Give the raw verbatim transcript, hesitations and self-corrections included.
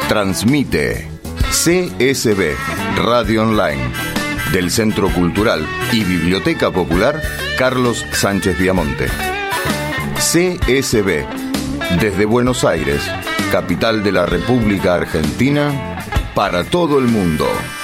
Transmite C S B Radio Online del Centro Cultural y Biblioteca Popular Carlos Sánchez Viamonte. C S B desde Buenos Aires, capital de la República Argentina, para todo el mundo.